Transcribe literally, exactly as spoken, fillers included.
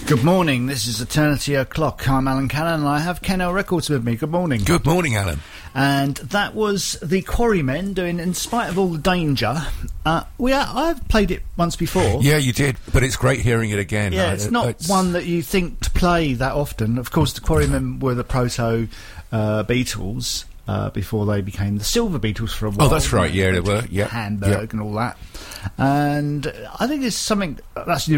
Good morning, this is Eternity O'Clock. I'm Alan Cannon and I have Kennel Records with me. Good morning. Good morning, Alan. And that was the Quarrymen doing In Spite of All the Danger. Uh, we are, I've played it once before. Yeah, you did, but it's great hearing it again. Yeah, I, it's not it's... one that you think to play that often. Of course, the Quarrymen were the proto uh, Beatles uh, before they became the Silver Beatles for a while. Oh, that's right, yeah, they were. Yeah, Hamburg yep. and all that. And I think it's something that's the